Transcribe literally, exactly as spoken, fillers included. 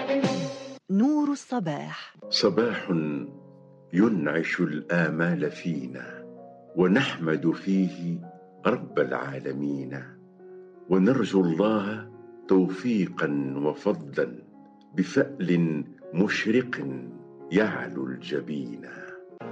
نور الصباح. صباح ينعش الآمال فينا، ونحمد فيه رب العالمين، ونرجو الله توفيقا وفضلا بفأل مشرق يعلو الجبين.